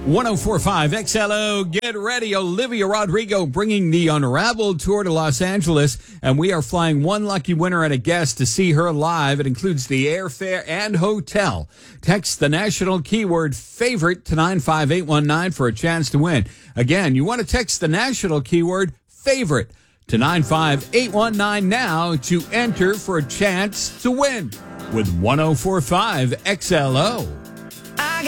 1045 XLO. Get ready. Olivia Rodrigo bringing the Unraveled tour to Los Angeles. And we are flying one lucky winner and a guest to see her live. It includes the airfare and hotel. Text the national keyword favorite to 95819 for a chance to win. Again, you want to text the national keyword favorite to 95819 now to enter for a chance to win with 1045 XLO.